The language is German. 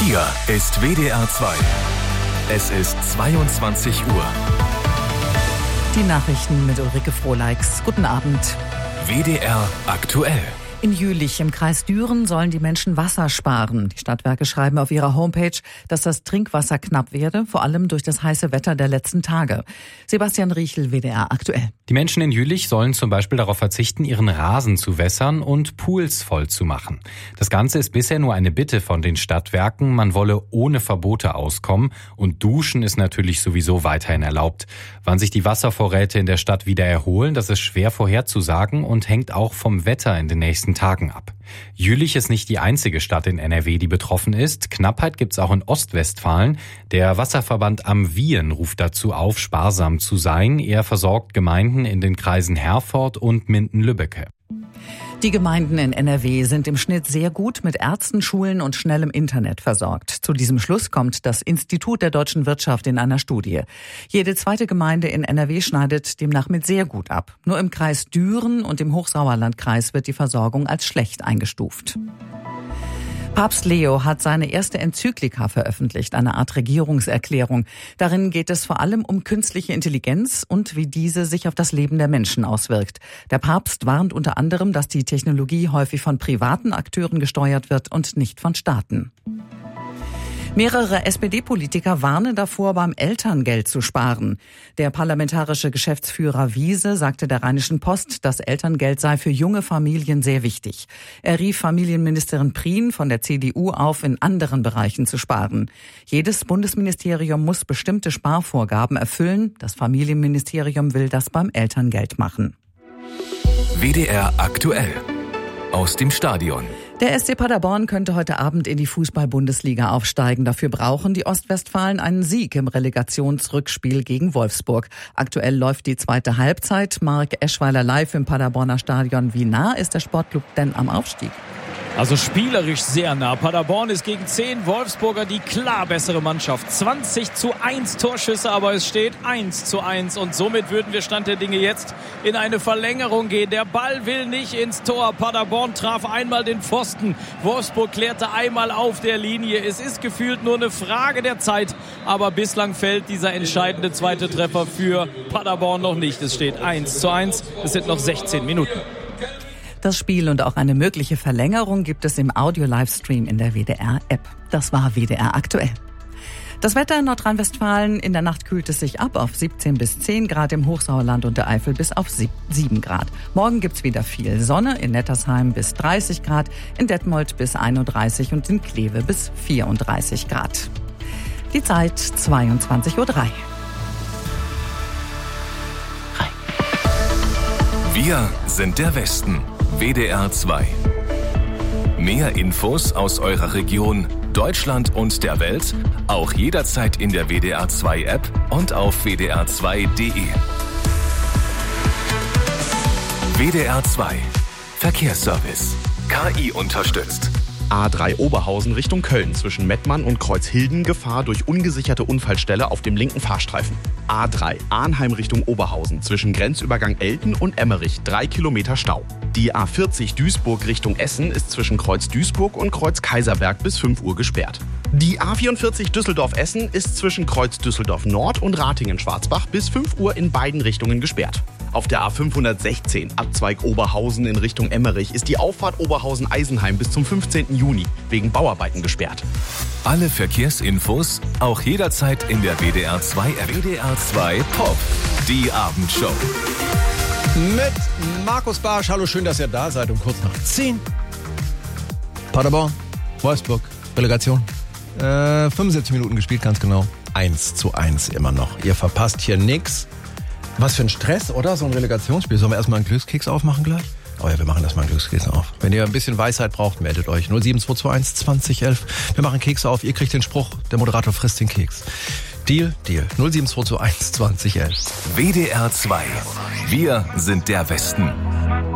Hier ist WDR 2. Es ist 22 Uhr. Die Nachrichten mit Ulrike Frohleix. Guten Abend. WDR aktuell. In Jülich im Kreis Düren sollen die Menschen Wasser sparen. Die Stadtwerke schreiben auf ihrer Homepage, dass das Trinkwasser knapp werde, vor allem durch das heiße Wetter der letzten Tage. Sebastian Riechel, WDR aktuell. Die Menschen in Jülich sollen zum Beispiel darauf verzichten, ihren Rasen zu wässern und Pools voll zu machen. Das Ganze ist bisher nur eine Bitte von den Stadtwerken. Man wolle ohne Verbote auskommen und Duschen ist natürlich sowieso weiterhin erlaubt. Wann sich die Wasservorräte in der Stadt wieder erholen, das ist schwer vorherzusagen und hängt auch vom Wetter in den nächsten Tagen ab. Jülich ist nicht die einzige Stadt in NRW, die betroffen ist. Knappheit gibt's auch in Ostwestfalen. Der Wasserverband am Wien ruft dazu auf, sparsam zu sein. Er versorgt Gemeinden in den Kreisen Herford und Minden-Lübbecke. Die Gemeinden in NRW sind im Schnitt sehr gut mit Ärzten, Schulen und schnellem Internet versorgt. Zu diesem Schluss kommt das Institut der deutschen Wirtschaft in einer Studie. Jede zweite Gemeinde in NRW schneidet demnach mit sehr gut ab. Nur im Kreis Düren und im Hochsauerlandkreis wird die Versorgung als schlecht eingestuft. Papst Leo hat seine erste Enzyklika veröffentlicht, eine Art Regierungserklärung. Darin geht es vor allem um künstliche Intelligenz und wie diese sich auf das Leben der Menschen auswirkt. Der Papst warnt unter anderem, dass die Technologie häufig von privaten Akteuren gesteuert wird und nicht von Staaten. Mehrere SPD-Politiker warnen davor, beim Elterngeld zu sparen. Der parlamentarische Geschäftsführer Wiese sagte der Rheinischen Post, das Elterngeld sei für junge Familien sehr wichtig. Er rief Familienministerin Prien von der CDU auf, in anderen Bereichen zu sparen. Jedes Bundesministerium muss bestimmte Sparvorgaben erfüllen. Das Familienministerium will das beim Elterngeld machen. WDR aktuell. Aus dem Stadion. Der SC Paderborn könnte heute Abend in die Fußball-Bundesliga aufsteigen. Dafür brauchen die Ostwestfalen einen Sieg im Relegationsrückspiel gegen Wolfsburg. Aktuell läuft die zweite Halbzeit. Marc Eschweiler live im Paderborner Stadion. Wie nah ist der Sportclub denn am Aufstieg? Also spielerisch sehr nah. Paderborn ist gegen 10 Wolfsburger die klar bessere Mannschaft. 20:1 Torschüsse, aber es steht 1:1. Und somit würden wir Stand der Dinge jetzt in eine Verlängerung gehen. Der Ball will nicht ins Tor. Paderborn traf einmal den Pfosten. Wolfsburg klärte einmal auf der Linie. Es ist gefühlt nur eine Frage der Zeit. Aber bislang fällt dieser entscheidende zweite Treffer für Paderborn noch nicht. Es steht 1:1. Es sind noch 16 Minuten. Das Spiel und auch eine mögliche Verlängerung gibt es im Audio-Livestream in der WDR-App. Das war WDR aktuell. Das Wetter in Nordrhein-Westfalen: In der Nacht kühlt es sich ab auf 17 bis 10 Grad, im Hochsauerland und der Eifel bis auf 7 Grad. Morgen gibt's wieder viel Sonne, in Nettersheim bis 30 Grad, in Detmold bis 31 und in Kleve bis 34 Grad. Die Zeit 22:03 Uhr. Wir sind der Westen. WDR 2. Mehr Infos aus eurer Region, Deutschland und der Welt, auch jederzeit in der WDR 2 App und auf wdr2.de. WDR 2. Verkehrsservice. KI unterstützt. A3 Oberhausen Richtung Köln zwischen Mettmann und Kreuzhilden, Gefahr durch ungesicherte Unfallstelle auf dem linken Fahrstreifen. A3 Arnheim Richtung Oberhausen zwischen Grenzübergang Elten und Emmerich 3 Kilometer Stau. Die A40 Duisburg Richtung Essen ist zwischen Kreuz Duisburg und Kreuz Kaiserberg bis 5 Uhr gesperrt. Die A44 Düsseldorf-Essen ist zwischen Kreuz Düsseldorf Nord und Ratingen-Schwarzbach bis 5 Uhr in beiden Richtungen gesperrt. Auf der A516 Abzweig Oberhausen in Richtung Emmerich ist die Auffahrt Oberhausen-Eisenheim bis zum 15. Juni wegen Bauarbeiten gesperrt. Alle Verkehrsinfos auch jederzeit in der WDR 2 App. WDR 2 Pop, die Abendshow. Mit Markus Barsch. Hallo, schön, dass ihr da seid. Um kurz nach 10. Paderborn, Wolfsburg, Relegation. 75 Minuten gespielt, ganz genau. 1:1 immer noch. Ihr verpasst hier nix. Was für ein Stress, oder? So ein Relegationsspiel. Sollen wir erstmal einen Glückskeks aufmachen gleich? Oh ja, wir machen erstmal einen Glückskeks auf. Wenn ihr ein bisschen Weisheit braucht, meldet euch. 07221 2011. Wir machen Kekse auf. Ihr kriegt den Spruch, der Moderator frisst den Keks. Deal, Deal. 07221 2011. WDR 2. Wir sind der Westen.